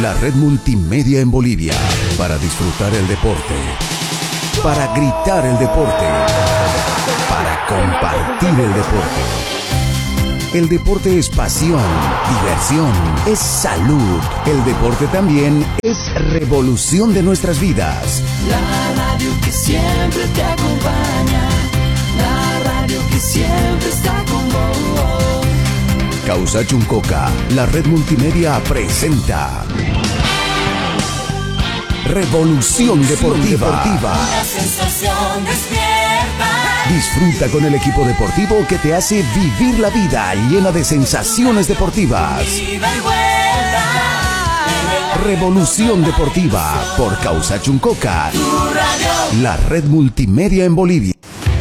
La red multimedia en Bolivia. Para disfrutar el deporte. Para gritar el deporte. Para compartir el deporte. El deporte es pasión, diversión, es salud. El deporte también es revolución de nuestras vidas. La radio que siempre te acompaña. La radio que siempre está con vos. Causa Chuncoca, la red multimedia presenta Revolución Deportiva. Una sensación despierta. Disfruta con el equipo deportivo que te hace vivir la vida llena de sensaciones deportivas. Ida y vuelta. Revolución Deportiva por Causa Chuncoca, Tu radio. la red multimedia en Bolivia.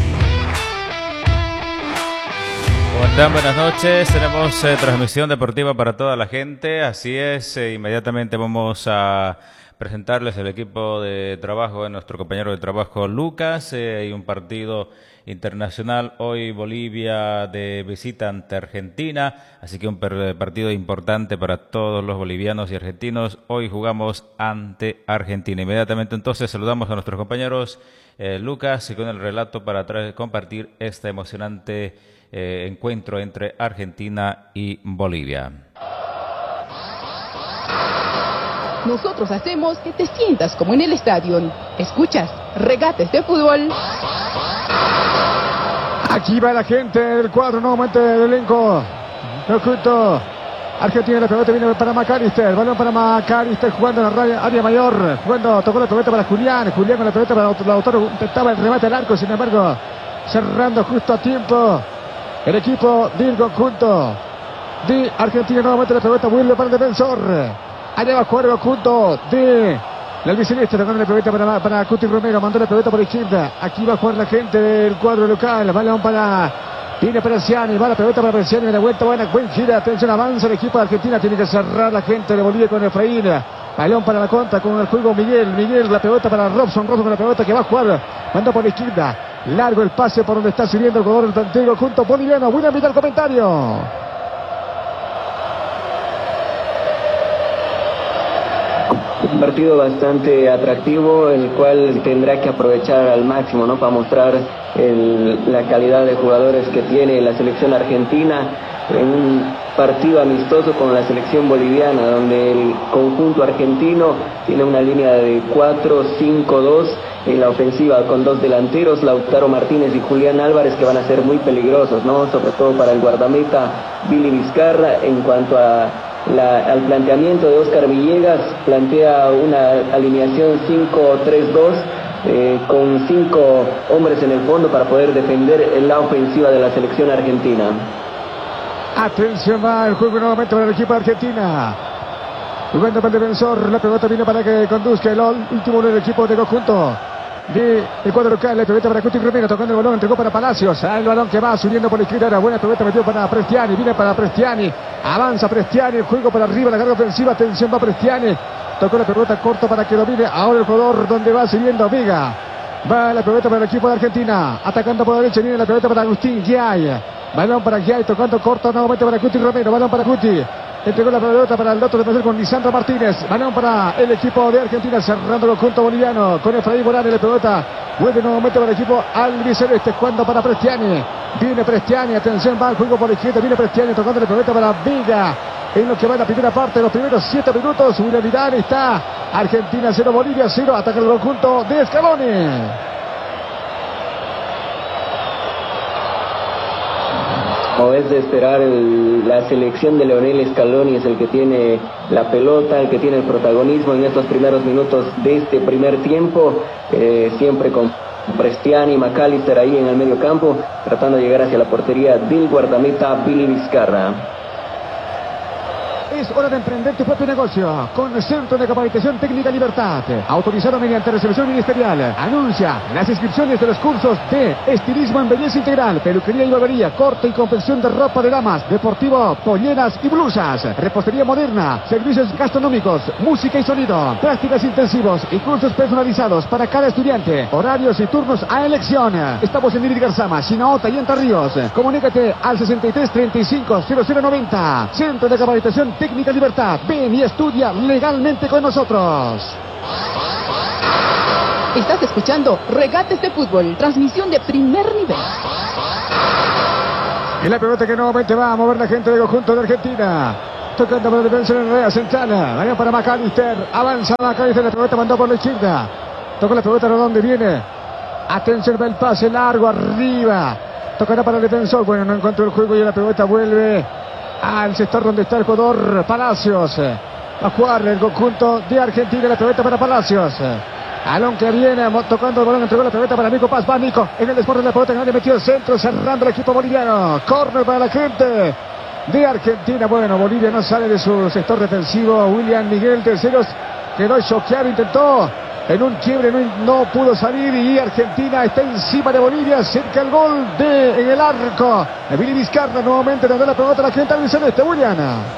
¿Cómo están? Buenas noches. Tenemos transmisión deportiva para toda la gente. Así es, inmediatamente vamos a presentarles el equipo de trabajo de nuestro compañero de trabajo Lucas. Hay un partido internacional hoy, Bolivia de visita ante Argentina, así que un partido importante para todos los bolivianos y argentinos. Hoy jugamos ante Argentina. Inmediatamente entonces saludamos a nuestros compañeros Lucas y con el relato para compartir este emocionante encuentro entre Argentina y Bolivia. Nosotros hacemos que te sientas como en el estadio. Escuchas Regates de Fútbol. Aquí va la gente del cuadro nuevamente del elenco. Oculto. Argentina, la pelota viene para McAllister. Balón para McAllister jugando en la área mayor. Tocó la pelota para Julián. Julián con la pelota para Lautaro. Intentaba el remate al arco, sin embargo, cerrando justo a tiempo. El equipo del conjunto de Argentina, nuevamente la pelota vuelve para el defensor. Allá va a jugar el conjunto de la albiceleste, tocando la pelota para Cuti Romero, mandó la pelota por la izquierda. Aquí va a jugar la gente del cuadro local. Balón viene para Ciani, va la pelota para Ciani, de la vuelta buena, buen gira, atención, avanza el equipo de Argentina, tiene que cerrar la gente de Bolivia con Efraín. Balón para la contra con el juego Miguel, la pelota para Robson con la pelota que va a jugar, mandó por la izquierda. Largo el pase por donde está subiendo el jugador del planteo junto boliviano. Buena mitad el comentario. Un partido bastante atractivo, el cual tendrá que aprovechar al máximo, ¿no? Para mostrar la calidad de jugadores que tiene la selección argentina en un partido amistoso con la selección boliviana, donde el conjunto argentino tiene una línea de 4-5-2 en la ofensiva con dos delanteros, Lautaro Martínez y Julián Álvarez, que van a ser muy peligrosos, ¿no? Sobre todo para el guardameta Billy Vizcarra. En cuanto al planteamiento de Oscar Villegas, plantea una alineación 5-3-2 con 5 hombres en el fondo para poder defender la ofensiva de la selección argentina. Atención, va el juego nuevamente para el equipo de Argentina. Jugando para el defensor, la pelota viene para que conduzca el último del equipo de conjunto del cuadro local. La pelota para Cuti Romero, tocando el balón, entregó para Palacios. El balón que va subiendo por la izquierda, buena pelota metió para Prestiani, viene para Prestiani, avanza Prestiani, el juego para arriba, la carga ofensiva, atención, va Prestiani, tocó la pelota corta para que domine ahora el jugador donde va subiendo Vega. Va la pelota para el equipo de Argentina, atacando por la derecha, viene la pelota para Agustín Giay. Balón para Giay, tocando corto nuevamente para Cuti Romero, balón para Cuti. Entregó la pelota para el otro defensor con Lisandro Martínez. Balón para el equipo de Argentina, cerrando el conjunto boliviano con Efraín Morales. La pelota vuelve nuevamente para el equipo albiceleste, jugando para Prestiani. Viene Prestiani, atención, va el juego por la izquierda. Viene Prestiani tocando la pelota para Vega. En lo que va la primera parte, los primeros 7 minutos. William Vidal está. Argentina 0, Bolivia 0. Ataca el conjunto de Scaloni. Como es de esperar, la selección de Leonel Scaloni es el que tiene la pelota, el que tiene el protagonismo en estos primeros minutos de este primer tiempo, siempre con Prestiani y McAllister ahí en el medio campo, tratando de llegar hacia la portería del guardameta Billy Vizcarra. Es hora de emprender tu propio negocio con el Centro de Capacitación Técnica Libertad, autorizado mediante resolución ministerial. Anuncia las inscripciones de los cursos de estilismo en belleza integral, peluquería y barbería, corte y confección de ropa de damas, deportivo, polleras y blusas, repostería moderna, servicios gastronómicos, música y sonido, prácticas intensivos y cursos personalizados para cada estudiante, horarios y turnos a elección. Estamos en Iris Garzama, Chinaota y Entre Ríos. Comunícate al 63 35 0090. Centro de Capacitación Técnica Técnica Libertad. Ven y estudia legalmente con nosotros. Estás escuchando Regates de Fútbol, transmisión de primer nivel. Y la pelota que nuevamente va a mover la gente del conjunto de Argentina. Tocando para el defensor en la central. Allá para McAllister. Avanza McAllister. La pelota mandó por la izquierda. Toca la pelota, ¿de dónde viene? Atención, va el pase largo arriba. Tocará para el defensor. Bueno, no encontró el juego y la pelota vuelve al sector donde está el jugador Palacios. Va a jugar el conjunto de Argentina. La pelota para Palacios. Alón que viene tocando el balón, entregó la pelota para Nico Paz. Va Nico en el desborde de la pelota, que metió el centro, cerrando el equipo boliviano. Córner para la gente de Argentina. Bueno, Bolivia no sale de su sector defensivo. William Miguel Terceros quedó choqueado, intentó en un quiebre, no pudo salir, y Argentina está encima de Bolivia, cerca el gol en el arco. Billy Vizcarra nuevamente le da la pelota a la gente albiceleste. William.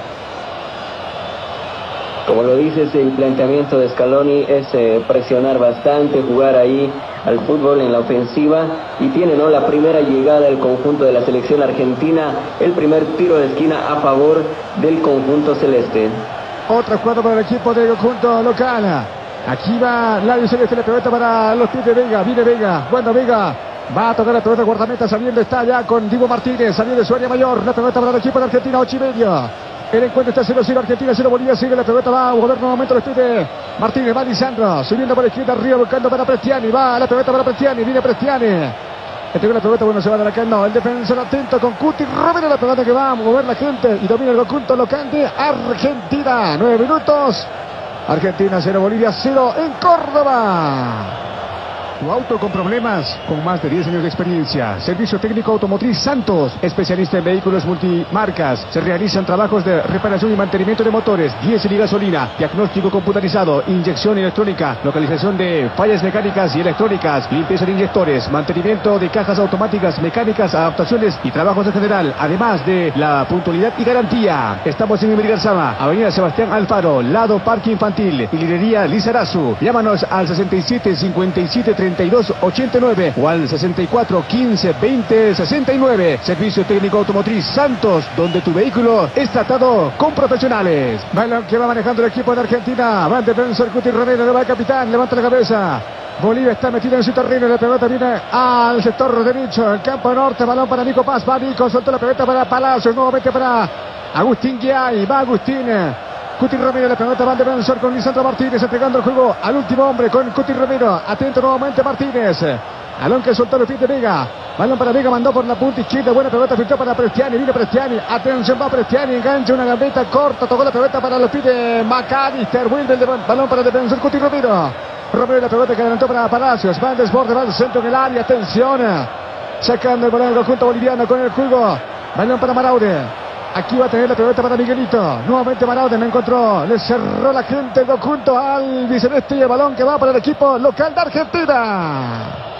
Como lo dices, el planteamiento de Scaloni es presionar bastante, jugar ahí al fútbol en la ofensiva, y tiene, ¿no?, la primera llegada del conjunto de la selección argentina, el primer tiro de esquina a favor del conjunto celeste. Otra jugada para el equipo del conjunto local. Aquí va Ladio Celeste, la pelota para los pies de Vega. Viene Vega, bueno, Vega va a tocar la pelota guardameta, saliendo está ya con Diego Martínez, saliendo de su área mayor. La pelota para el equipo de Argentina, 8:30. El encuentro está 0-0, Argentina 0, Bolivia sigue, la pelota va a volver nuevamente a los pies de Martínez, va Lisandro, subiendo por la izquierda arriba, buscando para Prestiani, va la pelota para Prestiani, viene Prestiani. Entregó la pelota, bueno, se va de la no, el defensor atento con Cuti Romero, la pelota que va a mover la gente y domina el conjunto local de Argentina. 9 minutos, Argentina 0, Bolivia 0 en Córdoba. Tu auto con problemas, con más de 10 años de experiencia. Servicio técnico automotriz Santos, especialista en vehículos multimarcas. Se realizan trabajos de reparación y mantenimiento de motores, diésel y gasolina, diagnóstico computarizado, inyección electrónica, localización de fallas mecánicas y electrónicas, limpieza de inyectores, mantenimiento de cajas automáticas, mecánicas, adaptaciones y trabajos en general, además de la puntualidad y garantía. Estamos en Garzama, Avenida Sebastián Alfaro, lado Parque Infantil, y Librería Lizarazu. Llámanos al 67 57 32 89 o al 64 15 20 69. Servicio técnico automotriz Santos, donde tu vehículo es tratado con profesionales. Balón que va manejando el equipo de Argentina. Va el defensor Cuti Romero, le va el capitán, levanta la cabeza. Bolivia está metida en su terreno, la pelota viene al sector derecho, el campo norte, balón para Nico Paz, va Nico, soltó la pelota para Palacios, nuevamente para Agustín Guiay, va Agustín. Cuti Romero, la pelota va de defensor con Lisandro Martínez, entregando el juego al último hombre con Cuti Romero. Atento nuevamente Martínez. Balón que soltó los pies de Vega. Balón para Vega, mandó por la punta izquierda. Buena pelota, filtró para Prestiani. Viene Prestiani. Atención, va Prestiani. Engancha una gambeta corta. Tocó la pelota para los pies de McAllister. Vuelve el balón para el defensor Cuti Romero. Romero, la pelota que adelantó para Palacios. Va al desborde, va al centro en el área. Atención. Sacando el balón del conjunto boliviano con el juego. Balón para Maraude. Aquí va a tener la pelota para Miguelito. Nuevamente Maraude, no encontró. Le cerró la gente el conjunto al biceleste, y el balón que va para el equipo local de Argentina.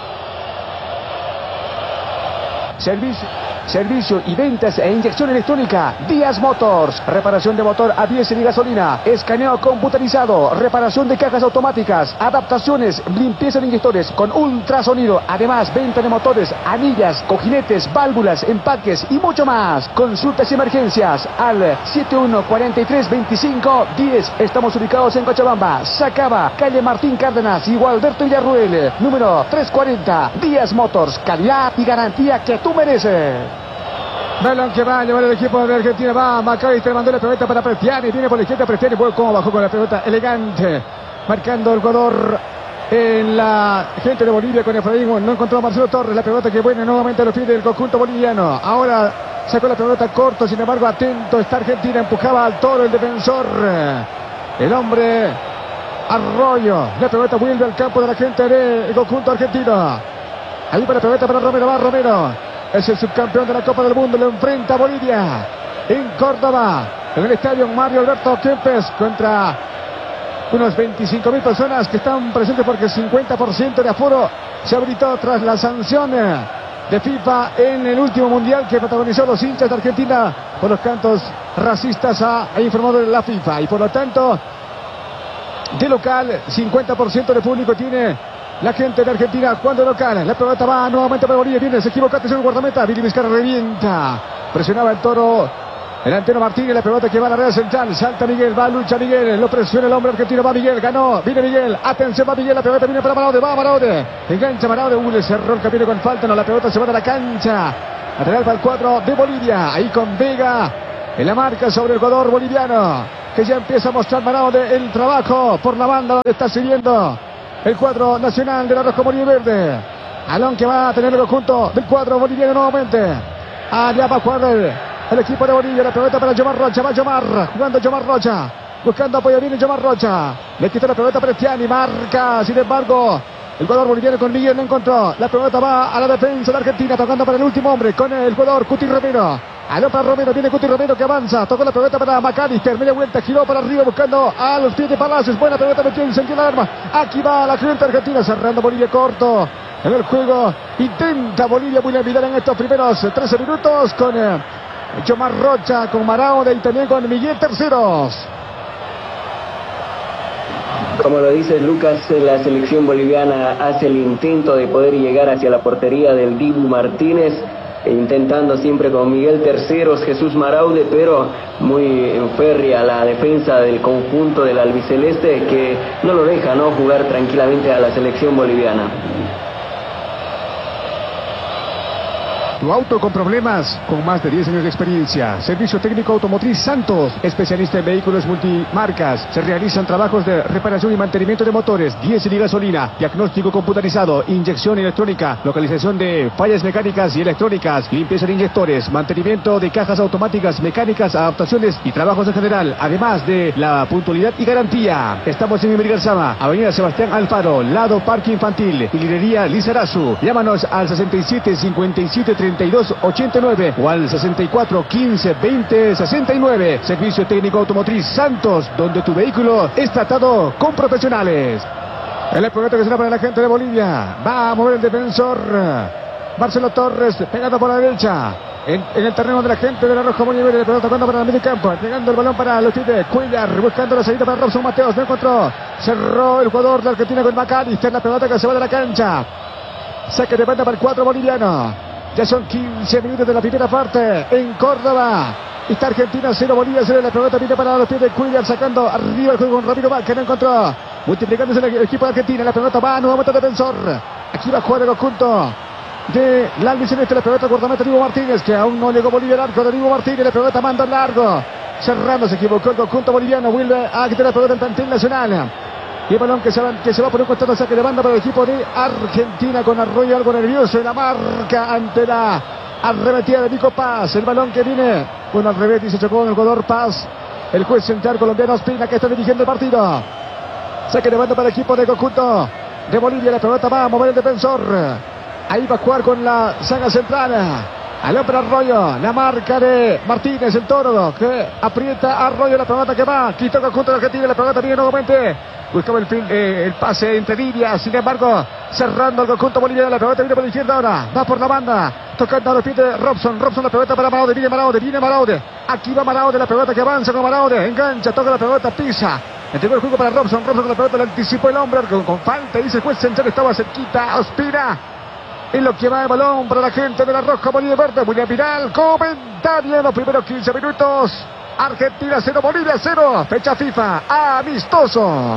Servicio y ventas e inyección electrónica Díaz Motors. Reparación de motor a diésel y gasolina. Escaneo computarizado. Reparación de cajas automáticas. Adaptaciones. Limpieza de inyectores con ultrasonido. Además, venta de motores, anillas, cojinetes, válvulas, empaques y mucho más. Consultas y emergencias al 71432510. Estamos ubicados en Cochabamba, Sacaba, calle Martín Cárdenas y Gualberto Villarruel. Número 340. Díaz Motors. Calidad y garantía que tú mereces. Balón que va a llevar el equipo de Argentina. Va McAllister, mandó la pelota para Prestiani. Viene por la izquierda Prestiani. Cómo bajó con la pelota, elegante. Marcando el jugador en la gente de Bolivia con Efraín. No encontró a Marcelo Torres. La pelota que viene nuevamente a los pies del conjunto boliviano. Ahora sacó la pelota corto. Sin embargo, atento está Argentina. Empujaba al toro el defensor. El hombre Arroyo. La pelota vuelve al campo de la gente del conjunto argentino. Ahí para la pelota para Romero. Va Romero. Es el subcampeón de la Copa del Mundo. Lo enfrenta a Bolivia en Córdoba, en el estadio Mario Alberto Kempes, contra unos 25.000 personas que están presentes, porque el 50% de aforo se habilitó tras la sanción de FIFA en el último mundial que protagonizó los hinchas de Argentina por los cantos racistas, ha informado la FIFA. Y por lo tanto, de local, 50% de público tiene la gente de Argentina cuando local. La pelota va nuevamente para Bolivia. Viene, se equivoca, atención el guardameta. Billy Vizcarra revienta. Presionaba el toro Delantero Martínez, la pelota que va a la red central. Salta Miguel, va, lucha Miguel. Lo presiona el hombre argentino, va Miguel, ganó. Viene Miguel, atención, va Miguel. La pelota viene para Maraude, va Maraude. Engancha Maraude, le cerró el camino con falta. No, la pelota se va de la cancha. Lateral para el cuadro de Bolivia. Ahí con Vega en la marca sobre el jugador boliviano, que ya empieza a mostrar Maraude el trabajo por la banda donde está siguiendo el cuadro nacional de la Roja Boliverde. Balón que va a tener el conjunto del cuadro boliviano nuevamente. Allá va a jugar el equipo de Bolivia. La pelota para Yomar Rocha. Va Yomar, jugando Yomar Rocha. Buscando apoyo, viene Yomar Rocha. Le quita la pelota para Estiani. Marca, sin embargo, el jugador boliviano con Miguel lo encontró. La pelota va a la defensa de Argentina. Tocando para el último hombre con el jugador Cuti Romero. Aló para Romero, viene Cuti Romero que avanza. Tocó la pelota para McAllister. Media vuelta, giró para arriba buscando a los pies de Palacios. Buena pelota, metió en sentido la arma. Aquí va la cliente argentina. Cerrando Bolivia corto en el juego. Intenta Bolivia muy olvidar en estos primeros 13 minutos con Yomar Rocha, con Maraude y también con Miguel Terceros. Como lo dice Lucas, la selección boliviana hace el intento de poder llegar hacia la portería del Dibu Martínez, intentando siempre con Miguel Terceros, Jesús Maraude, pero muy férrea la defensa del conjunto del albiceleste, que no lo deja jugar tranquilamente a la selección boliviana. Tu auto con problemas, con más de 10 años de experiencia. Servicio técnico automotriz Santos, especialista en vehículos multimarcas. Se realizan trabajos de reparación y mantenimiento de motores, diésel y gasolina, diagnóstico computarizado, inyección electrónica, localización de fallas mecánicas y electrónicas, limpieza de inyectores, mantenimiento de cajas automáticas, mecánicas, adaptaciones y trabajos en general, además de la puntualidad y garantía. Estamos en Garzama, Avenida Sebastián Alfaro, lado Parque Infantil y Librería Lizarazu. Llámanos al 67 57 32 89 o al 64 15 20 69. Servicio técnico automotriz Santos, donde tu vehículo es tratado con profesionales. El proyecto que será para la gente de Bolivia. Va a mover el defensor Marcelo Torres, pegando por la derecha. En el terreno de la gente de la Roja Bolivia, le pelota tocando para el medio campo, entregando el balón para los pies de Cuellar, buscando la salida para Robson Mateos, no encontró, cerró el jugador de Argentina con McAllister, la pelota que se va de la cancha. Saque de banda para el cuadro boliviano. Ya son 15 minutos de la primera parte en Córdoba. Está Argentina 0, Bolivia 0. La pelota viene para los pies de Cuellar, sacando arriba el juego con Ramiro Vázquez, no encontró. Multiplicándose el equipo de Argentina, la pelota va nuevamente al defensor. Aquí va a jugar el conjunto de la albiceleste, la pelota guardameta Dibu Martínez, que aún no llegó Bolivia al arco de Dibu Martínez, la pelota manda largo. Cerrando, se equivocó el conjunto boliviano, vuelve a quitar la pelota en plantel nacional. Y el balón que se va por un costado, saque de banda para el equipo de Argentina, con Arroyo algo nervioso en la marca ante la arremetida de Nico Paz. El balón que viene, bueno, al revés, y se chocó con el jugador Paz. El juez central colombiano Ospina, que está dirigiendo el partido. Saque de banda para el equipo de conjunto de Bolivia. La pelota va a mover el defensor. Ahí va a jugar con la saga central. Al hombre Arroyo, la marca de Martínez, el Toro, que aprieta a Arroyo, la pelota que va, quitó el conjunto de Argentina, la pelota viene nuevamente, buscaba el pase entre líneas, sin embargo, cerrando el conjunto boliviano, la pelota viene por la izquierda ahora, va por la banda, tocando a los pies de Robson, la pelota para Maraude, viene Maraude, aquí va Maraude, la pelota que avanza con Maraude, engancha, toca la pelota, pisa, entregó el juego para Robson con la pelota, le anticipó el hombre, con falta, dice el juez central, estaba cerquita, Ospina. Es lo que va el balón para la gente de la Roja Boliverde. William Vidal, comentario en los primeros 15 minutos. Argentina 0, Bolivia 0. Fecha FIFA, amistoso.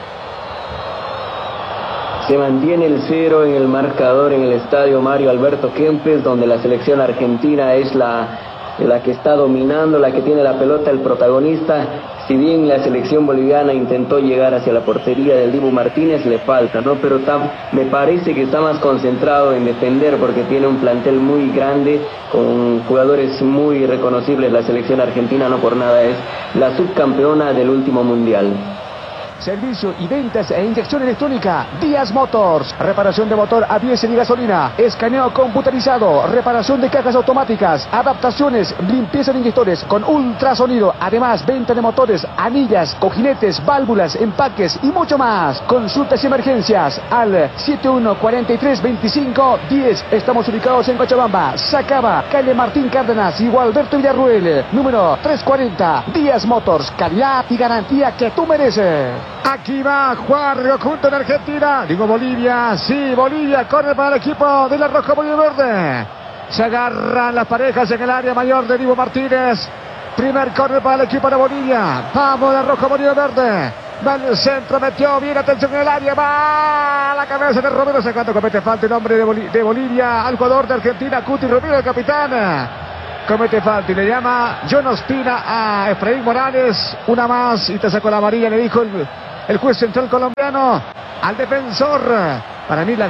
Se mantiene el 0 en el marcador en el estadio Mario Alberto Kempes, donde la selección argentina es la que está dominando, la que tiene la pelota, el protagonista. Si bien la selección boliviana intentó llegar hacia la portería del Dibu Martínez, le falta, ¿no? Pero me parece que está más concentrado en defender, porque tiene un plantel muy grande, con jugadores muy reconocibles. La selección argentina no por nada es la subcampeona del último mundial. Servicio y ventas e inyección electrónica Díaz Motors, reparación de motor a diésel y gasolina, escaneo computarizado, reparación de cajas automáticas, adaptaciones, limpieza de inyectores con ultrasonido, además venta de motores, anillas, cojinetes, válvulas, empaques y mucho más. Consultas y emergencias al 71432510. Estamos ubicados en Cochabamba, Sacaba, calle Martín Cárdenas y Gualberto Villarruel, número 340. Díaz Motors, calidad y garantía que tú mereces. Aquí va a jugar el conjunto de Argentina. Digo Bolivia, sí, Bolivia corre para el equipo de la Roja Boliverde. Se agarran las parejas en el área mayor de Dibu Martínez. Primer córner para el equipo de Bolivia. Vamos de rojo, Bolivia verde. Va en el centro, metió bien, atención en el área. Va a la cabeza de Romero. Sacando, comete falta el hombre de Bolivia al jugador de Argentina, Cuti Romero, el capitán. Comete falta y le llama John Ospina a Efraín Morales. Una más y te sacó la amarilla, le dijo el juez central colombiano al defensor. Para mí le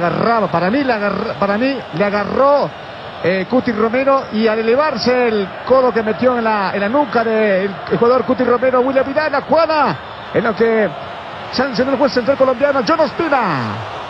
agarró Cuti Romero, y al elevarse el codo que metió en la nuca del jugador Cuti Romero, William Vidal, la jugada en lo que sancionó el juez central colombiano John Ospina.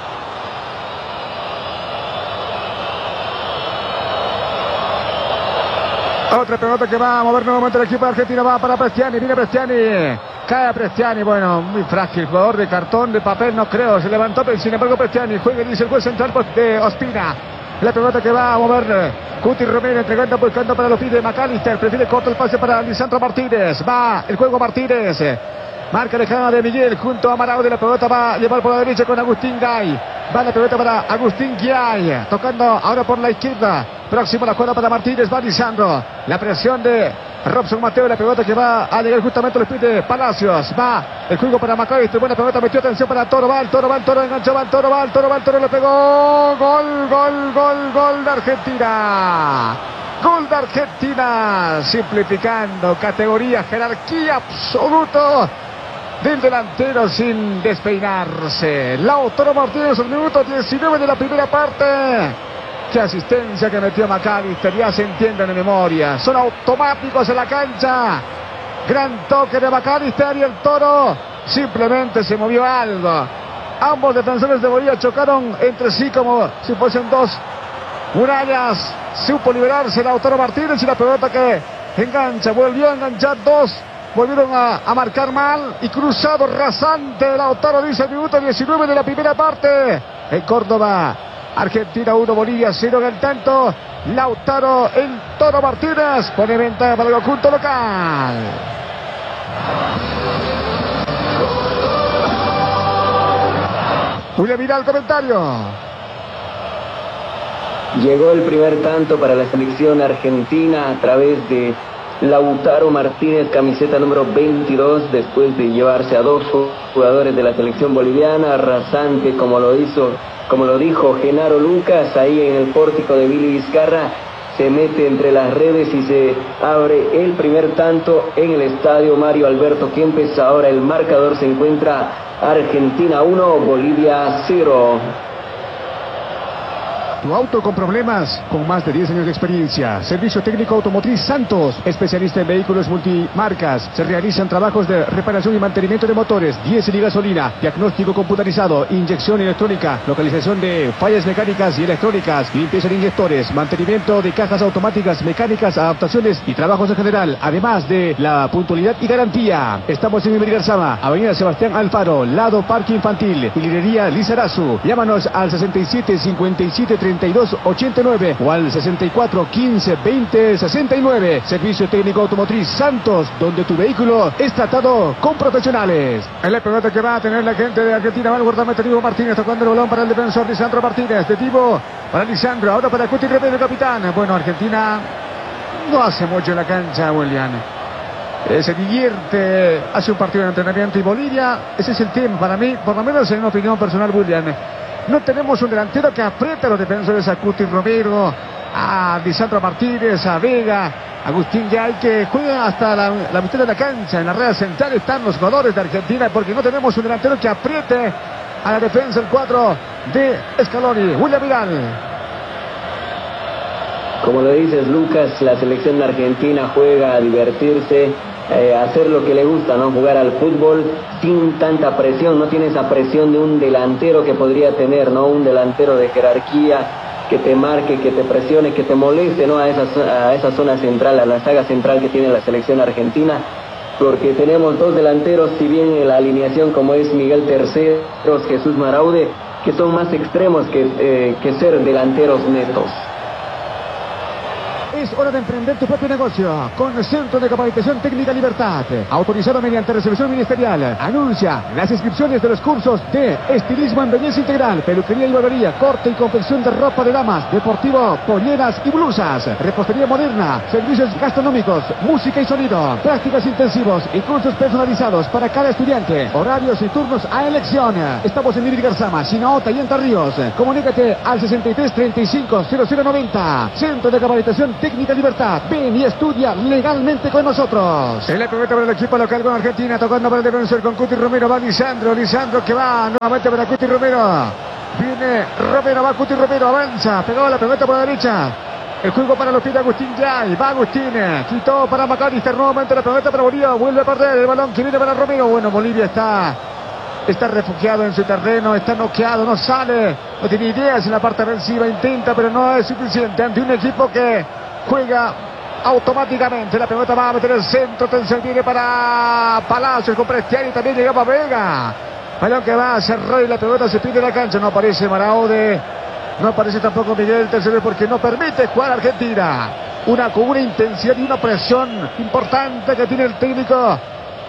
Otra pelota que va a mover nuevamente el equipo de Argentina, va para Prestiani, viene Prestiani, cae Prestiani, bueno, muy frágil, jugador de cartón, de papel, no creo, se levantó, pero sin embargo Prestiani, juega, dice el juez central de Ospina. La pelota que va a mover Cuti Romero, entregando, buscando para los pies de McAllister, prefiere corto el pase para Lisandro Martínez, va el juego Martínez, marca lejana de Miguel junto a Maraude, la pelota va a llevar por la derecha con Agustín Gay, va la pelota para Agustín Gay, tocando ahora por la izquierda, próximo la jugada para Martínez, va Lisandro, la presión de Robson Mateo, la pelota que va a llegar justamente a los pies de Palacios, va el juego para McAllister, buena pelota, metió atención para Toro, va el Toro, enganchó, va el Toro, le pegó, gol de Argentina. Gol de Argentina, simplificando, categoría, jerarquía absoluto del delantero sin despeinarse. Lautaro Martínez, el minuto 19 de la primera parte. Qué asistencia que metió McAllister, ya se entiende de memoria. Son automáticos en la cancha. Gran toque de McAllister y el Toro simplemente se movió algo. Ambos defensores de Bolivia chocaron entre sí como si fuesen dos murallas. Supo liberarse Lautaro Martínez y la pelota que engancha, volvió a enganchar dos. Volvieron a marcar mal y cruzado rasante. Lautaro dice el minuto 19 de la primera parte. En Córdoba, Argentina 1, Bolivia 0 en el tanto. Lautaro, el Toro Martínez pone ventaja para el conjunto local. William Vidal, comentario. Llegó el primer tanto para la selección argentina a través de Lautaro Martínez, camiseta número 22, después de llevarse a dos jugadores de la selección boliviana, rasante como lo dijo Genaro Lucas, ahí en el pórtico de Billy Vizcarra, se mete entre las redes y se abre el primer tanto en el estadio Mario Alberto Kempes. Ahora el marcador se encuentra Argentina 1, Bolivia 0. Tu auto con problemas, con más de 10 años de experiencia. Servicio técnico automotriz Santos, especialista en vehículos multimarcas. Se realizan trabajos de reparación y mantenimiento de motores, diésel y gasolina, diagnóstico computarizado, inyección electrónica, localización de fallas mecánicas y electrónicas, limpieza de inyectores, mantenimiento de cajas automáticas, mecánicas, adaptaciones y trabajos en general, además de la puntualidad y garantía. Estamos en Garzama, Avenida Sebastián Alfaro, lado Parque Infantil, y Librería Lizarazu. Llámanos al 67 57 32 89 o al 64 15 20 69. Servicio técnico automotriz Santos, donde tu vehículo es tratado con profesionales. En la pelota que va a tener la gente de Argentina, va el guardameta Divo Martínez, tocando el balón para el defensor Lisandro Martínez. De Divo para Lisandro, ahora para Cuti Romero, el capitán. Bueno, Argentina no hace mucho en la cancha, William. Se divierte, hace un partido de entrenamiento, y Bolivia, ese es el tema para mí, por lo menos en una opinión personal, William. No tenemos un delantero que apriete a los defensores, a Cuti Romero, a Lisandro Martínez, a Vega, Agustín Gay, que juegan hasta la mitad de la cancha. En la red central están los jugadores de Argentina, porque no tenemos un delantero que apriete a la defensa, el cuadro de Scaloni. William Vidal. Como lo dices, Lucas, la selección argentina juega a divertirse, hacer lo que le gusta, ¿no? Jugar al fútbol sin tanta presión, no tiene esa presión de un delantero que podría tener, ¿no? Un delantero de jerarquía que te marque, que te presione, que te moleste, ¿no? A esa zona central, a la saga central que tiene la selección argentina, porque tenemos dos delanteros, si bien en la alineación como es Miguel Terceros, Jesús Maraude, que son más extremos que ser delanteros netos. Es hora de emprender tu propio negocio con Centro de Capacitación Técnica Libertad, autorizado mediante resolución ministerial. Anuncia las inscripciones de los cursos de estilismo en belleza integral, peluquería y barbería, corte y confección de ropa de damas, deportivo, polleras y blusas, repostería moderna, servicios gastronómicos, música y sonido, prácticas intensivos y cursos personalizados para cada estudiante, horarios y turnos a elección. Estamos en Ibir Garzama, Chinaota y Entre Ríos. Comunícate al 63 35 0090. Centro de Capacitación Técnica Libertad. Ven y estudia legalmente con nosotros. El pelota para el equipo local con Argentina, tocando para el defensor con Cuti Romero. Va Lisandro que va nuevamente para Cuti Romero. Viene Romero, va Cuti Romero, avanza, pegó la pelota por la derecha. El juego para los pies de Agustín Yay. Va Agustín, quitó para McAllister, nuevamente la pelota para Bolivia. Vuelve a perder el balón que viene para Romero. Bueno, Bolivia está refugiado en su terreno, está noqueado, no sale, no tiene ideas en la parte ofensiva, intenta, pero no es suficiente ante un equipo que juega automáticamente. La pelota va a meter el centro, atención, viene para Palacios con Prestiani, también llegaba Vega. Balón que va a cerrar y la pelota se pide la cancha, no aparece Maraude, no aparece tampoco Miguel Tercero porque no permite jugar a Argentina. Con una intensidad y una presión importante que tiene el técnico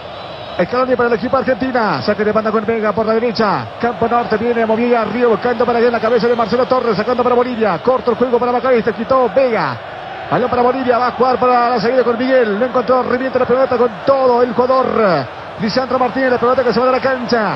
Scaloni para el equipo Argentina. Saque de banda con Vega por la derecha. Campo Norte viene movida Río buscando para allá en la cabeza de Marcelo Torres. Sacando para Bolivia. Corto el juego para McAllister. Quitó Vega. Balón para Bolivia. Va a jugar para la salida con Miguel. No encontró. Revienta la pelota con todo el jugador Lisandro Martínez. La pelota que se va de la cancha.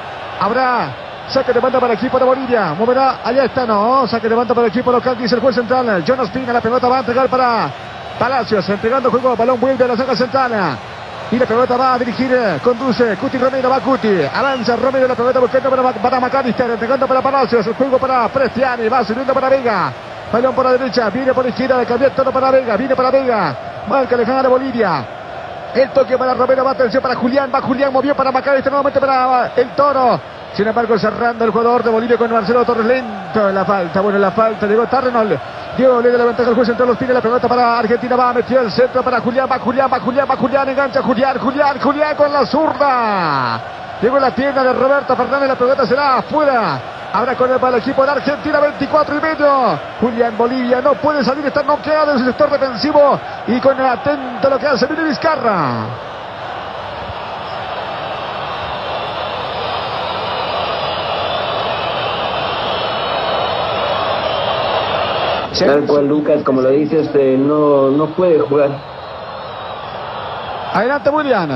Habrá saque de banda para el equipo de Bolivia. Moverá. Allá está. No. Saque de banda para el equipo local. Dice el juez central. John Ospina. La pelota va a entregar para Palacios. Entregando juego. Balón vuelve a la saga central. Y la pelota va a dirigir, conduce Cuti Romero, va Cuti, avanza Romero, la pelota buscando para McAllister, entregando para Palacios, el juego para Prestiani, va subiendo para Vega, balón por la derecha, viene por la izquierda, cambiar todo para Vega, viene para Vega, marca lejana de Bolivia, el toque para Romero, va atención para Julián, movió para McAllister, nuevamente para el Toro, sin embargo cerrando el jugador de Bolivia con Marcelo Torres, lento en la falta, la falta, llegó Tarrenol. Diego le da la ventaja al juez entre los pines, la pelota para Argentina, va a meter el centro para Julián, va Julián, engancha Julián con la zurda. Llegó la pierna de Roberto Fernández, la pelota será afuera. Habrá con el equipo de Argentina, 24:30. Julián Bolivia no puede salir, está noqueado en su sector defensivo y con atento lo que hace Vini Vizcarra. Tal cual, Lucas, como lo dices, no puede jugar. Adelante, William.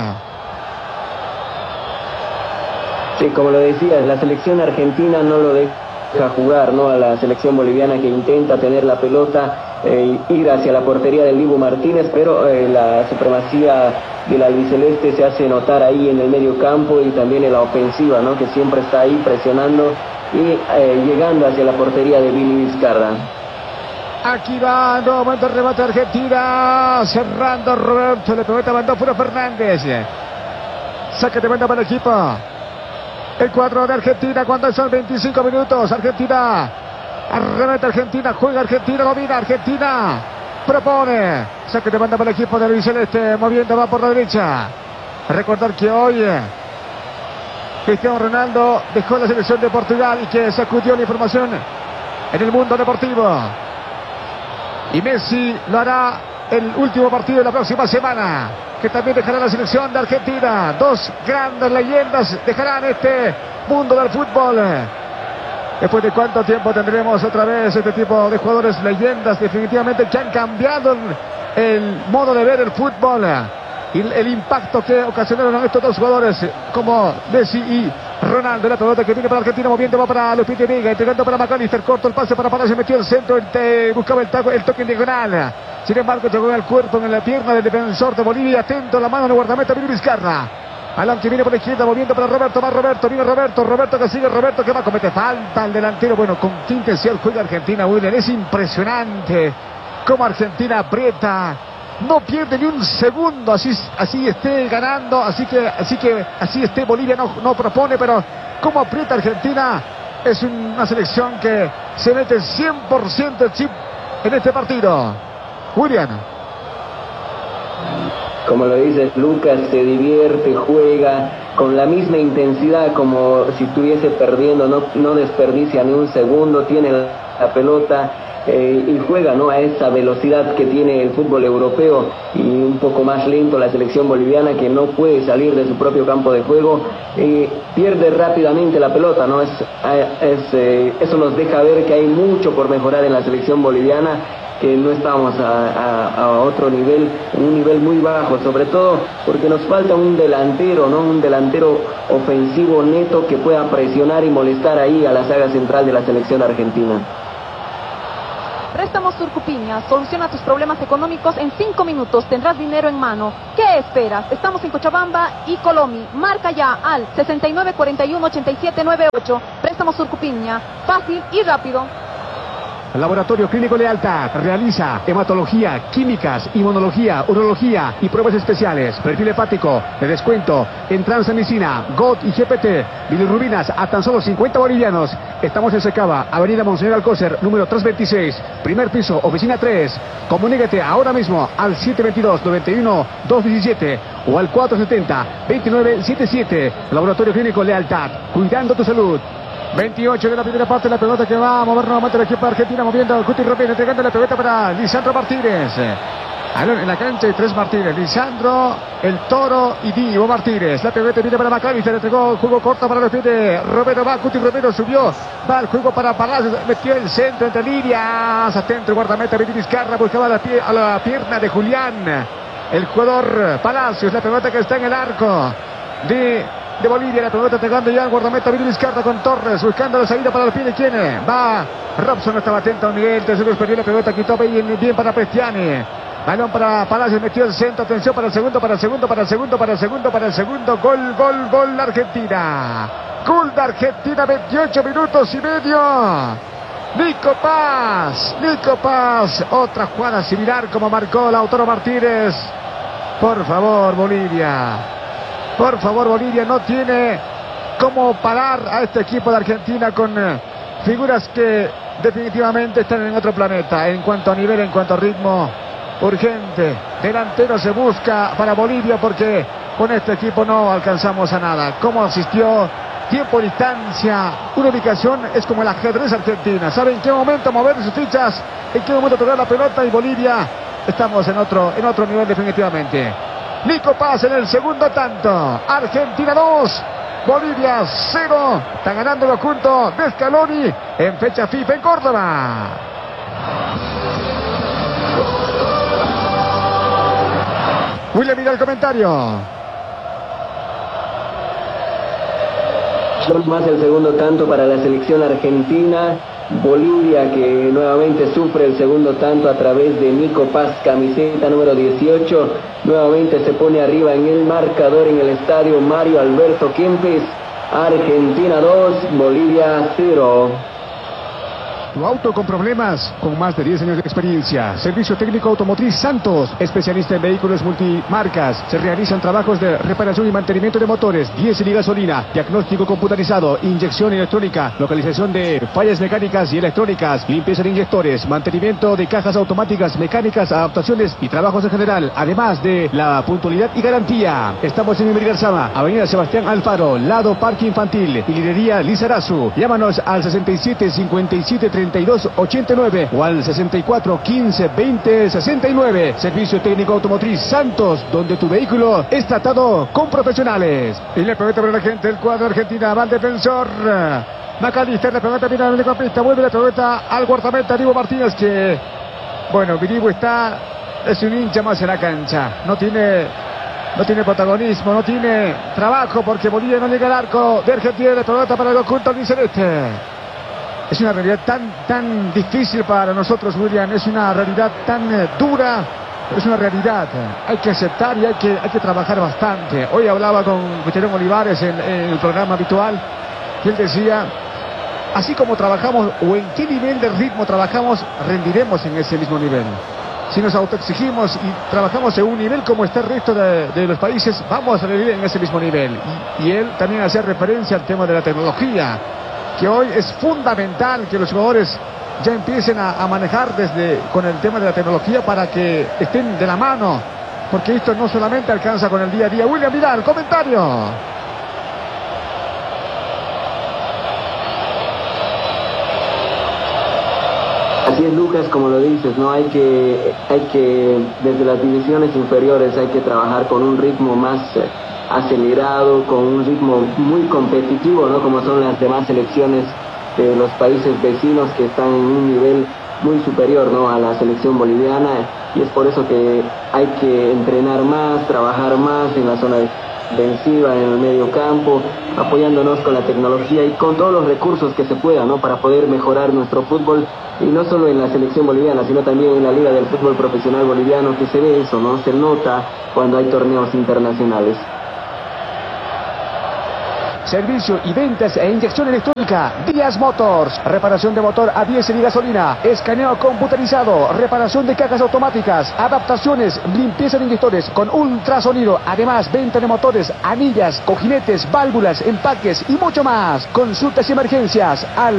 Sí, como lo decías, la selección argentina no lo deja jugar, ¿no? A la selección boliviana que intenta tener la pelota, ir hacia la portería del Dibu Martínez, pero la supremacía del albiceleste se hace notar ahí en el medio campo y también en la ofensiva, ¿no? Que siempre está ahí presionando y llegando hacia la portería de Vini Vizcarra. Aquí va, nuevamente el remate de Argentina, cerrando Roberto, le pelota mandó fuera Fernández. Saque de banda para el equipo. El cuadro de Argentina cuando son 25 minutos. Argentina, remate Argentina, juega Argentina, domina Argentina, propone. Saque de banda para el equipo de Luis Celeste, moviendo, va por la derecha. Recordar que hoy Cristiano Ronaldo dejó la selección de Portugal y que sacudió la información en el mundo deportivo. Y Messi lo hará el último partido de la próxima semana, que también dejará la selección de Argentina. Dos grandes leyendas dejarán este mundo del fútbol. Después de cuánto tiempo tendremos otra vez este tipo de jugadores leyendas, definitivamente, que han cambiado el modo de ver el fútbol y el impacto que ocasionaron a estos dos jugadores como Messi y Ronaldo. La pelota que viene para Argentina, moviendo, va para Lupita Vega, entregando para McAllister, corto el pase para Palacios, metió el centro, buscaba el toque en diagonal. Sin embargo, llegó en el cuerpo, en la pierna del defensor de Bolivia, atento a la mano del guardameta Vini Vizcarra. Balón que viene por la izquierda, moviendo para Roberto, va Roberto, viene Roberto que sigue, Roberto que va, comete falta al delantero. Bueno, con qué intensidad juega Argentina, William, es impresionante cómo Argentina aprieta. No pierde ni un segundo, así esté ganando, así esté Bolivia, no propone, pero cómo aprieta Argentina. Es una selección que se mete 100% el chip en este partido. William. Como lo dices, Lucas, se divierte, juega con la misma intensidad como si estuviese perdiendo, no desperdicia ni un segundo, tiene la pelota y juega, ¿no?, a esa velocidad que tiene el fútbol europeo, y un poco más lento la selección boliviana, que no puede salir de su propio campo de juego, pierde rápidamente la pelota, ¿no? Eso nos deja ver que hay mucho por mejorar en la selección boliviana, que no estamos a otro nivel, un nivel muy bajo, sobre todo porque nos falta un delantero, ¿no?, un delantero ofensivo neto que pueda presionar y molestar ahí a la saga central de la selección argentina. Préstamos Surcupiña, soluciona tus problemas económicos en 5 minutos, tendrás dinero en mano. ¿Qué esperas? Estamos en Cochabamba y Colomi. Marca ya al 6941-8798. Préstamos Surcupiña, fácil y rápido. Laboratorio Clínico Lealtad realiza hematología, químicas, inmunología, urología y pruebas especiales. Perfil hepático de descuento en Transamicina, GOT y GPT. Bilirrubinas a tan solo 50 bolivianos. Estamos en Secaba, Avenida Monseñor Alcócer, número 326, primer piso, oficina 3. Comunícate ahora mismo al 722-91-217 o al 470-2977. Laboratorio Clínico Lealtad, cuidando tu salud. 28 de la primera parte, la pelota que va a mover nuevamente el equipo argentino, moviendo al Cuti Romero, entregando la pelota para Lisandro Martínez. En la cancha hay 3 Martínez: Lisandro, el Toro y Diego Martínez. La pelota viene para Maccabi, se le entregó juego corto para los pies de Romero. Va Cuti Romero, subió, va el juego para Palacios, metió el centro entre líneas, atento el guardameta Vini Vizcarra, buscaba a la pierna de Julián, el jugador Palacios. La pelota que está en el arco de Bolivia, la pelota entregando ya al guardameta Vini Vizcarra con Torres, buscando la salida para los pies de quién va. Robson no estaba atento a Miguel, tercero perdió la pelota, quitó bien para Prestiani. Balón para Palacios, metió el centro, atención para el segundo, gol Argentina. Gol de Argentina, 28 minutos y medio. Nico Paz, otra jugada similar como marcó Lautaro Martínez. Por favor, Bolivia, no tiene cómo parar a este equipo de Argentina con figuras que definitivamente están en otro planeta. En cuanto a nivel, en cuanto a ritmo, urgente. Delantero se busca para Bolivia porque con este equipo no alcanzamos a nada. ¿Cómo asistió? Tiempo, distancia, una ubicación, es como el ajedrez argentina. ¿Sabe en qué momento mover sus fichas? ¿En qué momento tocar la pelota? Y Bolivia, estamos en otro nivel definitivamente. Nico Paz en el segundo tanto. Argentina 2, Bolivia 0. Están ganando los juntos de Scaloni en fecha FIFA en Córdoba. William, mira el comentario. Más el segundo tanto para la selección argentina. Bolivia, que nuevamente sufre el segundo tanto a través de Nico Paz, camiseta número 18, nuevamente se pone arriba en el marcador en el estadio Mario Alberto Kempes. Argentina 2, Bolivia 0. Tu auto con problemas, con más de 10 años de experiencia. Servicio Técnico Automotriz Santos, especialista en vehículos multimarcas. Se realizan trabajos de reparación y mantenimiento de motores, diésel y gasolina, diagnóstico computarizado, inyección electrónica, localización de fallas mecánicas y electrónicas, limpieza de inyectores, mantenimiento de cajas automáticas, mecánicas, adaptaciones y trabajos en general, además de la puntualidad y garantía. Estamos en Garzama, Avenida Sebastián Alfaro, lado Parque Infantil y Librería Lizarazu. Llámanos al 67 57 32 89 o al 64 15 20 69. Servicio Técnico Automotriz Santos, donde tu vehículo es tratado con profesionales. Y le pelota para la gente del cuadro Argentina, va el defensor Macalister, la pelota viene al mediocampista, vuelve la pelota al guardameta Diego Martínez, que bueno, Diego es un hincha más en la cancha, no tiene protagonismo, no tiene trabajo porque Bolivia no llega al arco de Argentina. La pelota para el conjunto albiceleste. Es una realidad tan difícil para nosotros, William. Es una realidad tan dura. Es una realidad. Hay que aceptar y hay que trabajar bastante. Hoy hablaba con Guillermo Olivares en el programa habitual. Y él decía, así como trabajamos o en qué nivel de ritmo trabajamos, rendiremos en ese mismo nivel. Si nos autoexigimos y trabajamos en un nivel como está el resto de los países, vamos a rendir en ese mismo nivel. Y él también hacía referencia al tema de la tecnología, que hoy es fundamental que los jugadores ya empiecen a manejar con el tema de la tecnología para que estén de la mano, porque esto no solamente alcanza con el día a día. William, mira el comentario. Así es, Lucas, como lo dices, ¿no? Hay que desde las divisiones inferiores hay que trabajar con un ritmo más acelerado, con un ritmo muy competitivo, ¿no? Como son las demás selecciones de los países vecinos que están en un nivel muy superior, ¿no?, a la selección boliviana, y es por eso que hay que entrenar más, trabajar más en la zona defensiva, en el medio campo, apoyándonos con la tecnología y con todos los recursos que se puedan, ¿no?, para poder mejorar nuestro fútbol, y no solo en la selección boliviana, sino también en la Liga del Fútbol Profesional Boliviano, que se ve eso, ¿no?, se nota cuando hay torneos internacionales. Servicio y ventas e inyección electrónica Díaz Motors. Reparación de motor a diésel y gasolina. Escaneo computarizado. Reparación de cajas automáticas. Adaptaciones. Limpieza de inyectores con ultrasonido. Además, venta de motores, anillas, cojinetes, válvulas, empaques y mucho más. Consultas y emergencias al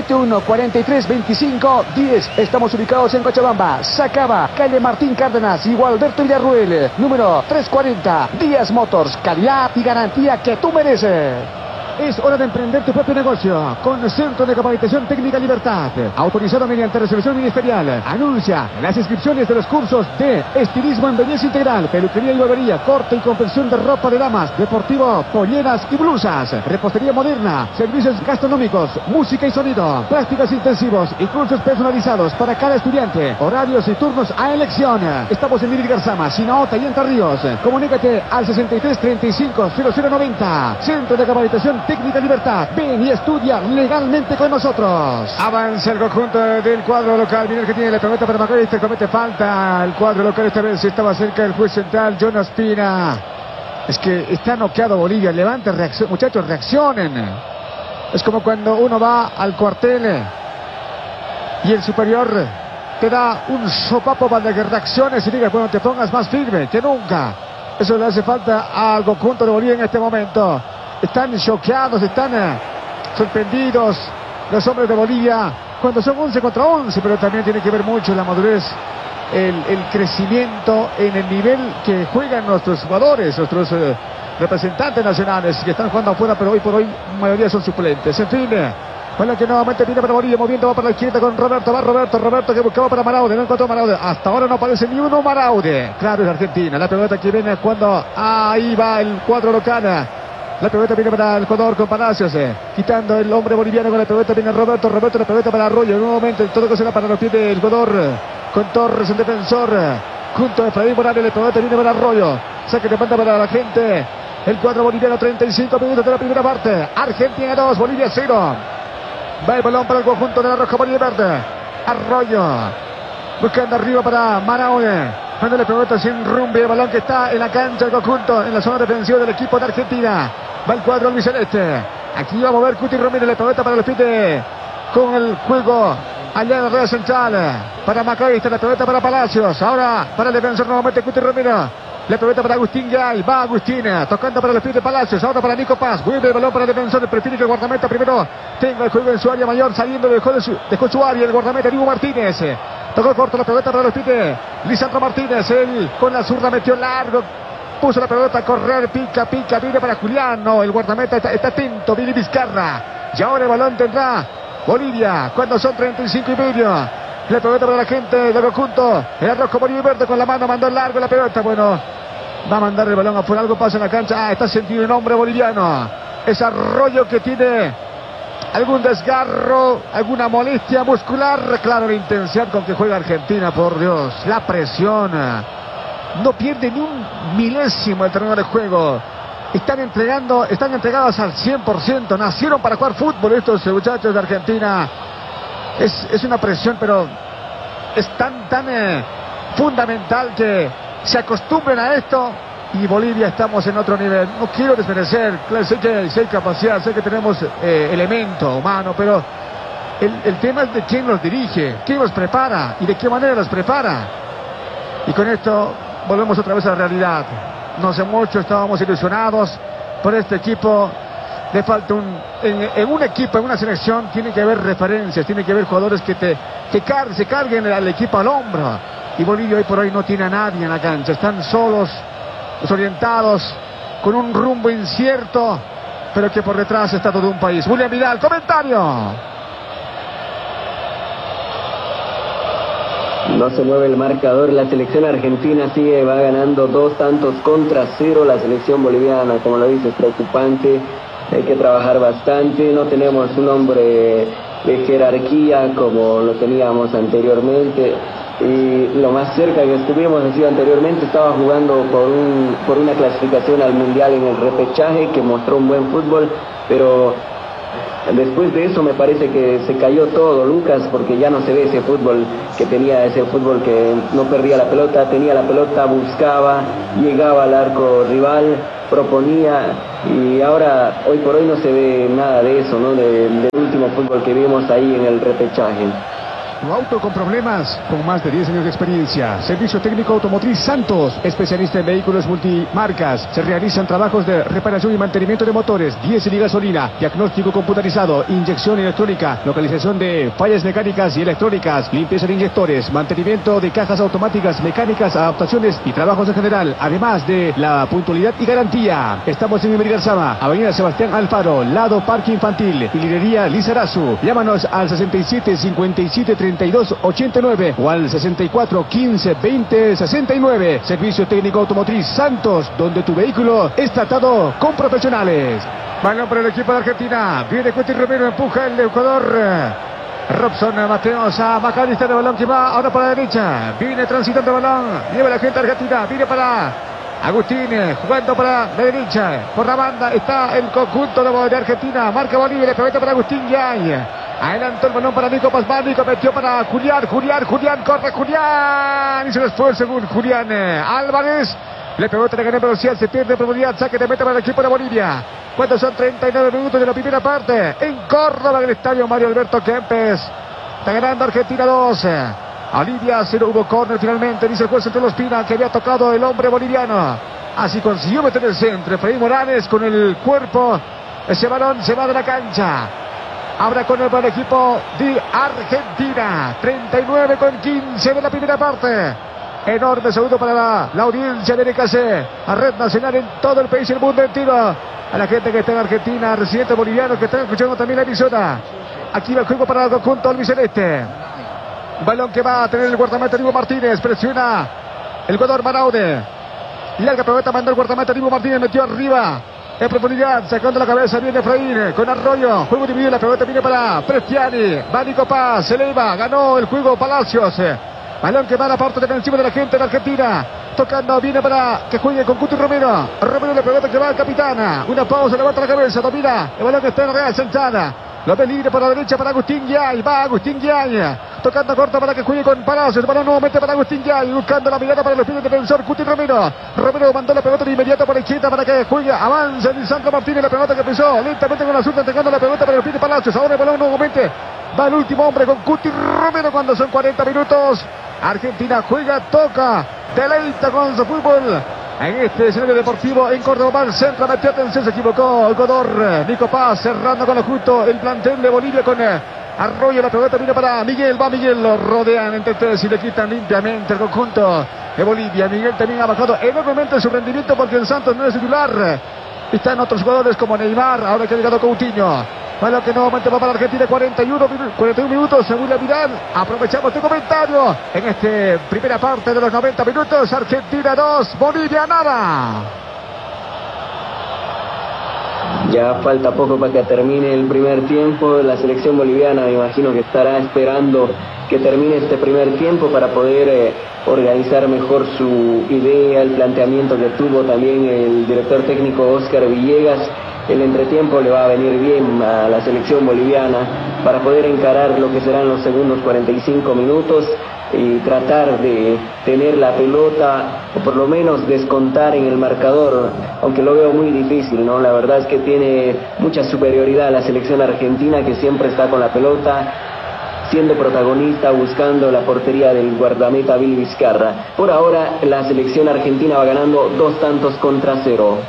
71432510. Estamos ubicados en Cochabamba, Sacaba, calle Martín Cárdenas y Gualberto Villarruel. Número 340. Díaz Motors. Calidad y garantía que tú mereces. Es hora de emprender tu propio negocio con Centro de Capacitación Técnica Libertad, autorizado mediante resolución ministerial. Anuncia las inscripciones de los cursos de estilismo en belleza integral, peluquería y barbería, corte y confección de ropa de damas, deportivo, polleras y blusas, repostería moderna, servicios gastronómicos, música y sonido, prácticas intensivos y cursos personalizados para cada estudiante, horarios y turnos a elección. Estamos en Miguel Garzama, Sinaota y Entre Ríos. Comunícate al 63 35 0090. Centro de Capacitación Técnica Libertad. Ven y estudia legalmente con nosotros. Avanza el conjunto del cuadro local. Mira que tiene la pelota para Maccabi. Comete falta el cuadro local. Esta vez estaba cerca del juez central, Jonas Pina. Es que está noqueado Bolivia. Levante, muchachos, reaccionen. Es como cuando uno va al cuartel y el superior te da un sopapo para que reacciones y digas, bueno, te pongas más firme que nunca. Eso le hace falta al conjunto de Bolivia en este momento. Están choqueados, están sorprendidos los hombres de Bolivia cuando son 11 contra 11, pero también tiene que ver mucho la madurez, el crecimiento en el nivel que juegan nuestros jugadores, nuestros representantes nacionales que están jugando afuera, pero hoy por hoy la mayoría son suplentes. En fin, bueno, que nuevamente viene para Bolivia, moviendo, va para la izquierda con Roberto, va Roberto que buscaba para Maraude, no encontró Maraude, hasta ahora no aparece ni uno Maraude. Claro, es Argentina, la pelota que viene cuando ahí va el cuadro local. La pelota viene para el jugador con Palacios, quitando el hombre boliviano con la pelota, viene Roberto, la pelota para Arroyo, en un momento todo que será para los pies del jugador, con Torres el defensor, junto a Efraín Morales, la pelota viene para Arroyo, saque de banda para la gente, el cuadro boliviano, 35 minutos de la primera parte, Argentina 2, Bolivia 0, va el balón para el conjunto de la Roja Bolivia Verde, Arroyo, buscando arriba para Maraude. Cuando le pelota sin rumbo, el balón que está en la cancha del conjunto, en la zona defensiva del equipo de Argentina. Va el cuadro albiceleste. Aquí va a mover Cuti Romero, la pelota para los pies con el juego allá en la red central. Para Maccabi, la pelota para Palacios. Ahora para el defensor nuevamente Cuti Romero. La pelota para Agustín Gay, va Agustín, tocando para los pies de Palacios, ahora para Nico Paz, vuelve el balón para el defensor, prefiere que el guardameta primero tenga el juego en su área mayor, saliendo dejó su área el guardameta Diego Martínez, tocó corto la pelota para los pies de Lisandro Martínez, él con la zurda metió largo, puso la pelota a correr, pica, viene para Juliano, el guardameta está atento, Billy Vizcarra, y ahora el balón tendrá Bolivia, cuando son 35 y medio. La pelota para la gente del conjunto. El Rojo Bolivia Verde con la mano mandó largo la pelota. Bueno, va a mandar el balón afuera. Algo pasa en la cancha. Está sentido un hombre boliviano. Es Arroyo que tiene algún desgarro, alguna molestia muscular. Claro, la intensidad con que juega Argentina, por Dios. La presión. No pierde ni un milésimo el terreno de juego. Están entregados al 100%. Nacieron para jugar fútbol estos muchachos de Argentina. Es una presión, pero es tan fundamental que se acostumbren a esto. Y Bolivia estamos en otro nivel. No quiero desmerecer, sé que hay capacidad, sé que tenemos elemento humano, pero el tema es de quién los dirige, quién los prepara y de qué manera los prepara. Y con esto volvemos otra vez a la realidad. No hace mucho estábamos ilusionados por este equipo. Le falta en un equipo, en una selección, tiene que haber referencias, tiene que haber jugadores que se carguen al equipo al hombro. Y Bolivia hoy por hoy no tiene a nadie en la cancha. Están solos, desorientados, con un rumbo incierto, pero que por detrás está todo un país. William Vidal, comentario. No se mueve el marcador, la selección argentina va ganando 2-0 la selección boliviana, como lo dices, preocupante, hay que trabajar bastante, no tenemos un hombre de jerarquía como lo teníamos anteriormente, y lo más cerca que estuvimos anteriormente estaba jugando por una clasificación al mundial en el repechaje, que mostró un buen fútbol, pero después de eso me parece que se cayó todo, Lucas, porque ya no se ve ese fútbol que tenía, ese fútbol que no perdía la pelota, tenía la pelota, buscaba, llegaba al arco rival, proponía, y ahora, hoy por hoy no se ve nada de eso, ¿no? Del último fútbol que vimos ahí en el repechaje. Tu auto con problemas, con más de 10 años de experiencia. Servicio técnico automotriz Santos, especialista en vehículos multimarcas. Se realizan trabajos de reparación y mantenimiento de motores, diésel y gasolina, diagnóstico computarizado, inyección electrónica, localización de fallas mecánicas y electrónicas, limpieza de inyectores, mantenimiento de cajas automáticas, mecánicas, adaptaciones y trabajos en general, además de la puntualidad y garantía. Estamos en Ibergarzama, Avenida Sebastián Alfaro, lado Parque Infantil, y Librería Lizarazu. Llámanos al 67 57 32 89 o al 64 15 20 69. Servicio técnico automotriz Santos, donde tu vehículo es tratado con profesionales. Balón para el equipo de Argentina. Viene Cuti Romero, empuja el Ecuador. Robson Mateos a Macalista, de balón que va ahora para la derecha. Viene transitando el balón. Lleva la gente argentina. Viene para Agustín, jugando para la derecha. Por la banda está el conjunto de Argentina. Marca Bolivia, le permite para Agustín Yay. Adelantó el balón para Nico Pazman. Nico metió para Julián, corre Julián. Y se les fue según Julián Álvarez. Le pegó, le ganó velocidad, se pierde profundidad. Saque de meta para el equipo de Bolivia. ¿Cuántos son? 39 minutos de la primera parte. En Córdoba, en el estadio Mario Alberto Kempes. Está ganando Argentina 2. Bolivia 0, hubo córner finalmente, dice el juez entre los Pina, que había tocado el hombre boliviano. Así consiguió meter el centro. Efraín Morales con el cuerpo. Ese balón se va de la cancha. Ahora con el equipo de Argentina. 39:15 de la primera parte. Enorme saludo para la audiencia de NKC, a Red Nacional en todo el país y el mundo entero. A la gente que está en Argentina, residentes bolivianos que están escuchando también la emisora. Aquí va el juego para el conjunto albiceleste. Balón que va a tener el guardameta Diego Martínez. Presiona el jugador Maraude. Larga pelota, mandó el guardameta Diego Martínez. Metió arriba en profundidad, sacando la cabeza. Viene Efraín con Arroyo. Juego dividido. La pelota viene para Prestiani. Va Nico Paz. Se eleva. Ganó el juego Palacios. Balón que va a la parte defensiva de la gente de Argentina. Tocando, viene para que juegue con Cuti Romero. Romero, la pelota que va al capitán. Una pausa, levanta la cabeza, domina. El balón que está en la Real Santana. Lo ve libre por la derecha para Agustín Yay. Va Agustín Yay. Tocando corto para que juegue con Palacios. El balón nuevamente para Agustín Yay. Buscando la mirada para los pies del defensor Cuti Romero. Romero mandó la pelota de inmediato por la izquierda para que juegue. Avanza Lisandro Martínez. La pelota que pisó lentamente con la zurda, entregando la pelota para los pies de Palacios. Ahora el balón nuevamente va el último hombre con Cuti Romero cuando son 40 minutos. Argentina juega, toca, deleita con su fútbol. En este escenario deportivo en Córdoba, centro, metió atención, se equivocó el jugador Nico Paz, cerrando con lo justo el plantel de Bolivia con Arroyo. La pelota viene para Miguel, va Miguel, lo rodean entre tres y le quitan limpiamente el conjunto de Bolivia. Miguel también ha bajado enormemente su rendimiento porque en Santos no es titular. Están otros jugadores como Neymar, ahora que ha llegado Coutinho. Balón que nuevamente va para Argentina, 41 minutos, según la Vidal. Aprovechamos este comentario en esta primera parte de los 90 minutos. Argentina 2, Bolivia nada. Ya falta poco para que termine el primer tiempo. La selección boliviana me imagino que estará esperando que termine este primer tiempo para poder organizar mejor su idea, el planteamiento que tuvo también el director técnico Oscar Villegas. El entretiempo le va a venir bien a la selección boliviana para poder encarar lo que serán los segundos 45 minutos y tratar de tener la pelota o por lo menos descontar en el marcador, aunque lo veo muy difícil, ¿no? La verdad es que tiene mucha superioridad la selección argentina, que siempre está con la pelota, siendo protagonista, buscando la portería del guardameta Billy Vizcarra. Por ahora la selección argentina va ganando 2-0.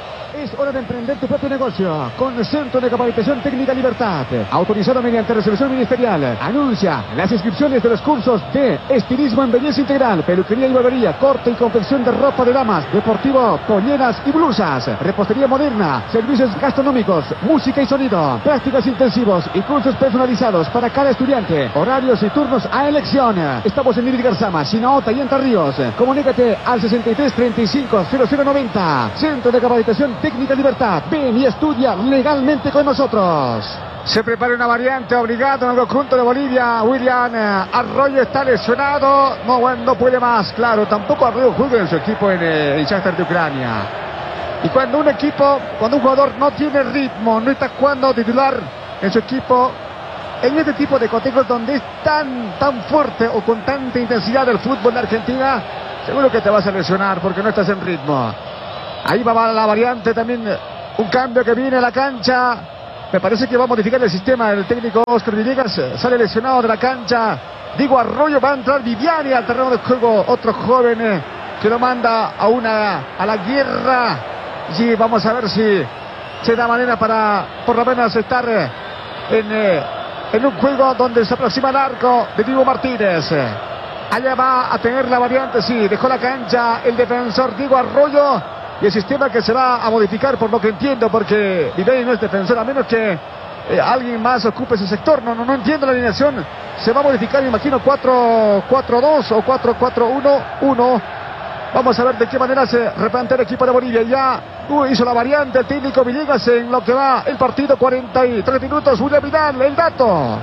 Es hora de emprender tu propio negocio con el Centro de Capacitación Técnica Libertad, autorizado mediante resolución ministerial. Anuncia las inscripciones de los cursos de estilismo en belleza integral, peluquería y barbería, corte y confección de ropa de damas, deportivo, polleras y blusas, repostería moderna, servicios gastronómicos, música y sonido, prácticas intensivos y cursos personalizados para cada estudiante, horarios y turnos a elección. Estamos en Iris Garzama, Sinaota y Entre Ríos. Comunícate al 63 35 0090. Centro de Capacitación Técnica Libertad. Ven y estudia legalmente con nosotros. Se prepara una variante obligada en el conjunto de Bolivia. William Arroyo está lesionado. No puede más. Claro, tampoco Arroyo juega en su equipo en Shakhtar de Ucrania. Y cuando un jugador no tiene ritmo, no está jugando titular en su equipo, en este tipo de contextos donde es tan fuerte o con tanta intensidad el fútbol de Argentina, seguro que te vas a lesionar porque no estás en ritmo. Ahí va la variante también, un cambio que viene a la cancha. Me parece que va a modificar el sistema. El técnico Oscar Villegas sale lesionado de la cancha. Diego Arroyo, va a entrar Viviani al terreno de juego. Otro joven que lo manda a la guerra. Y vamos a ver si se da manera para por lo menos estar en un juego donde se aproxima el arco de Diego Martínez. Allá va a tener la variante, sí, dejó la cancha el defensor Diego Arroyo. Y el sistema que se va a modificar, por lo que entiendo, porque Viviani no es defensor, a menos que alguien más ocupe ese sector. No entiendo la alineación. Se va a modificar, me imagino, 4-4-2 o 4-4-1-1. Vamos a ver de qué manera se replantea el equipo de Bolivia. Ya hizo la variante el técnico Villegas en lo que va el partido, 43 minutos. William Vidal, el dato.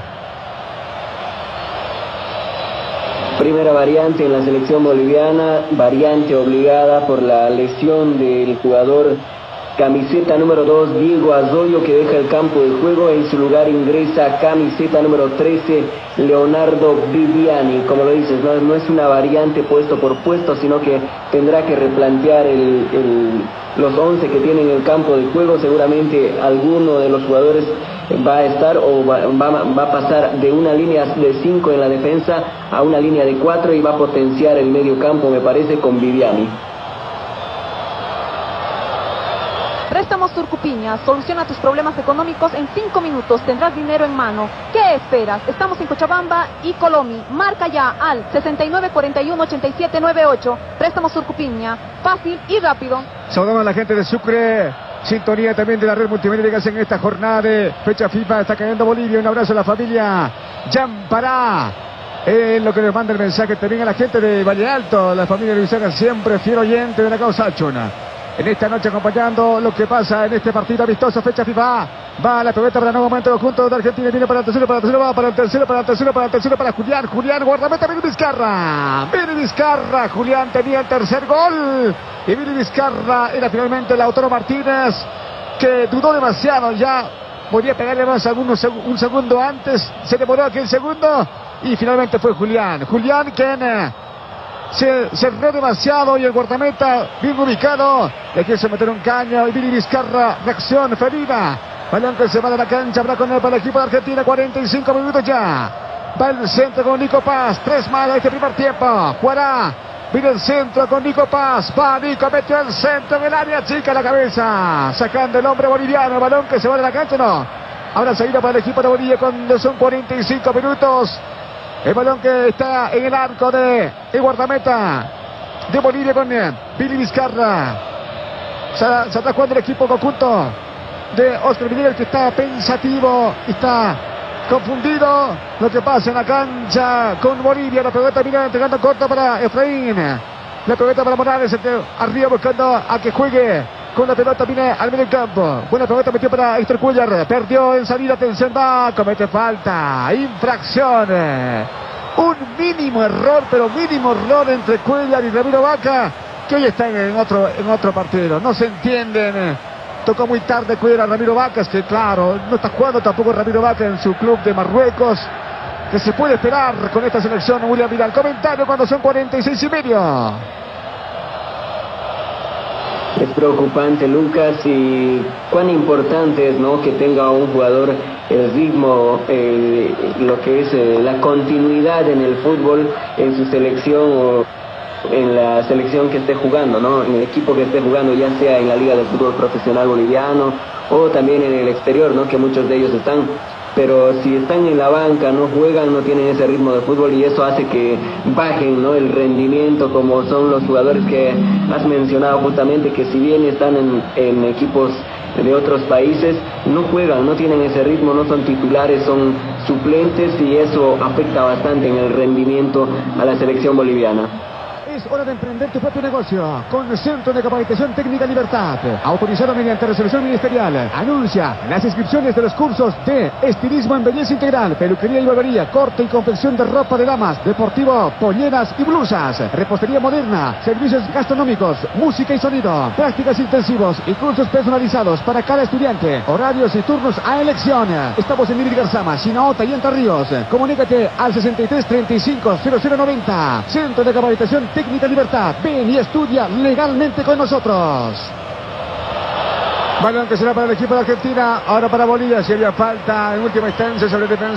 Primera variante en la selección boliviana, variante obligada por la lesión del jugador camiseta número 2, Diego Arroyo, que deja el campo de juego. En su lugar ingresa camiseta número 13, Leonardo Viviani. Como lo dices, no es una variante puesto por puesto, sino que tendrá que replantear los 11 que tienen el campo de juego. Seguramente alguno de los jugadores va a estar o va a pasar de una línea de 5 en la defensa a una línea de 4 y va a potenciar el medio campo, me parece, con Viviani. Préstamos Turcupiña, soluciona tus problemas económicos en 5 minutos, tendrás dinero en mano. ¿Qué esperas? Estamos en Cochabamba y Colomi. Marca ya al 6941-8798. Préstamos Turcupiña, fácil y rápido. Saludamos a la gente de Sucre, sintonía también de la red multimedia que hacen esta jornada de fecha FIFA. Está cayendo Bolivia, un abrazo a la familia Yampará. Lo que les manda el mensaje también a la gente de Valle Alto, la familia Luisana, siempre fiel oyente de la causa Achona. En esta noche acompañando lo que pasa en este partido amistoso, fecha FIFA. Va la pelota para el nuevo momento conjunto de Argentina. Viene para el tercero, va para el tercero, para Julián, guardameta, Vini Vizcarra. Julián tenía el tercer gol. Y Vini Vizcarra era finalmente Lautaro Martínez, que dudó demasiado. Ya podía pegarle más un segundo antes. Se demoró aquel segundo. Y finalmente fue Julián. Quien se cerró demasiado y el guardameta bien ubicado le quiso meter un caño y Vini Vizcarra, reacción ferida. Balón que se va de la cancha, habrá con él para el equipo de Argentina, 45 minutos ya. Va el centro con Nico Paz, 3 más de este primer tiempo. Jugará, viene el centro con Nico Paz, va Nico, metió el centro en el área chica, la cabeza, sacando el hombre boliviano, balón que se va de la cancha, no. Ahora seguida para el equipo de Bolivia cuando son 45 minutos. El balón que está en el arco de el guardameta de Bolivia con Vini Vizcarra. Se está jugando el equipo conjunto de Oscar Villegas, que está pensativo, está confundido. Lo que pasa en la cancha con Bolivia. La pelota viene entregando corto para Efraín. La pelota para Morales, arriba buscando a que juegue. Con la pelota viene al medio campo. Buena pelota metió para Héctor Cuellar. Perdió en salida. Atención, va. Comete falta. Infracción. Un mínimo error, pero mínimo error entre Cuellar y Ramiro Vaca, que hoy está en otro partido. No se entienden. Tocó muy tarde Cuellar a Ramiro Vaca, que claro, no está jugando tampoco Ramiro Vaca en su club de Marruecos. Que se puede esperar con esta selección, William Vidal. Comentario cuando son 46:30. Es preocupante, Lucas, y cuán importante es, ¿no?, que tenga un jugador el ritmo, lo que es la continuidad en el fútbol, en su selección en la selección que esté jugando, ¿no? En el equipo que esté jugando, ya sea en la Liga de Fútbol Profesional Boliviano o también en el exterior, ¿no? Que muchos de ellos están. Pero si están en la banca, no juegan, no tienen ese ritmo de fútbol y eso hace que bajen, ¿no? El rendimiento, como son los jugadores que has mencionado justamente, que si bien están en equipos de otros países, no juegan, no tienen ese ritmo, no son titulares, son suplentes y eso afecta bastante en el rendimiento a la selección boliviana. Es hora de emprender tu propio negocio con Centro de Capacitación Técnica Libertad, autorizado mediante resolución ministerial. Anuncia las inscripciones de los cursos de estilismo en belleza integral, peluquería y barbería, corte y confección de ropa de damas, deportivo, polleras y blusas, repostería moderna, servicios gastronómicos, música y sonido, prácticas intensivos y cursos personalizados para cada estudiante, horarios y turnos a elección. Estamos en Ibir Garzama, Chinaota y Entre Ríos. Comunícate al 63 35 0090. Centro de Capacitación Técnica Libertad. Ven y estudia legalmente con nosotros. Balón que será para el equipo de Argentina. Ahora para Bolivia. Si había falta en última instancia sobre el defensor.